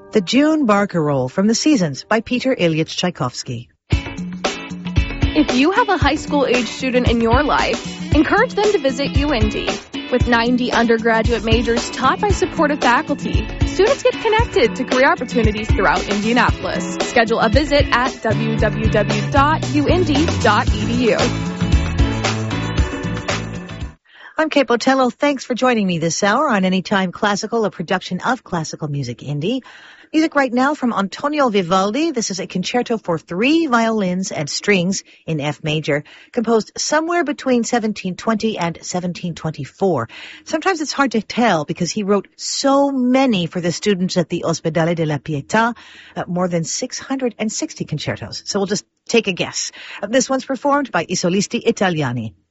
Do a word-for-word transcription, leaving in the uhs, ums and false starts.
The June Barcarolle from the Seasons by Peter Ilyich Tchaikovsky. If you have a high school age student in your life, encourage them to visit U N D. With ninety undergraduate majors taught by supportive faculty, students get connected to career opportunities throughout Indianapolis. Schedule a visit at w w w dot u n d dot e d u. I'm Kate Botello. Thanks for joining me this hour on Anytime Classical, a production of Classical Music Indie. Music right now from Antonio Vivaldi. This is a concerto for three violins and strings in F major, composed somewhere between seventeen twenty and seventeen twenty-four. Sometimes it's hard to tell because he wrote so many for the students at the Ospedale de la Pietà, uh, more than six hundred sixty concertos. So we'll just take a guess. Uh, this one's performed by I Solisti Italiani.